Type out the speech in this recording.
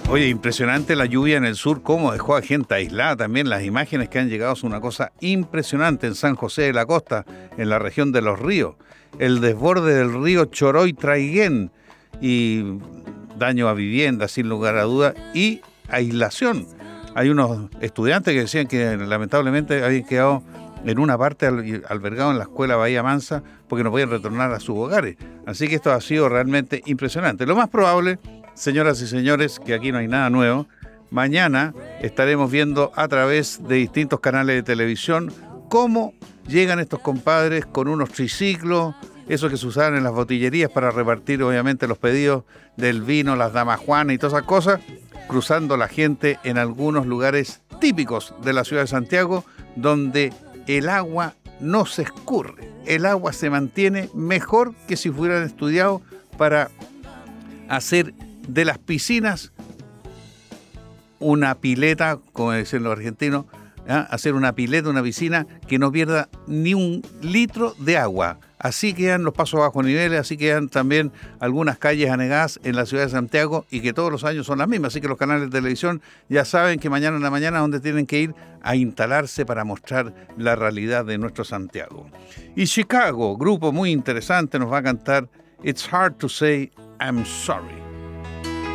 Oye, impresionante la lluvia en el sur, cómo dejó a gente aislada también. Las imágenes que han llegado son una cosa impresionante en San José de la Costa, en la región de Los Ríos. El desborde del río Choroy Traiguén y daño a viviendas, sin lugar a dudas, y aislación. Hay unos estudiantes que decían que lamentablemente habían quedado en una parte albergados en la escuela Bahía Mansa porque no podían retornar a sus hogares. Así que esto ha sido realmente impresionante. Lo más probable, señoras y señores, que aquí no hay nada nuevo, mañana estaremos viendo a través de distintos canales de televisión cómo llegan estos compadres con unos triciclos, esos que se usaban en las botillerías para repartir obviamente los pedidos del vino, las damas juanas y todas esas cosas, cruzando la gente en algunos lugares típicos de la ciudad de Santiago, donde el agua no se escurre, el agua se mantiene mejor que si hubieran estudiado para hacer de las piscinas una pileta, como dicen los argentinos, hacer una pileta, una piscina que no pierda ni un litro de agua. Así quedan los pasos bajo niveles, así quedan también algunas calles anegadas en la ciudad de Santiago y que todos los años son las mismas. Así que los canales de televisión ya saben que mañana en la mañana es donde tienen que ir a instalarse para mostrar la realidad de nuestro Santiago. Y Chicago, grupo muy interesante, nos va a cantar It's Hard to Say I'm Sorry.